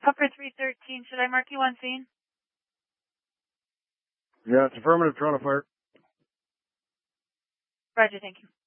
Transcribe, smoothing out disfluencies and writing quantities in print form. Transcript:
Puffer 313, should I mark you on scene? Yeah, it's affirmative, Toronto Fire. Roger, thank you.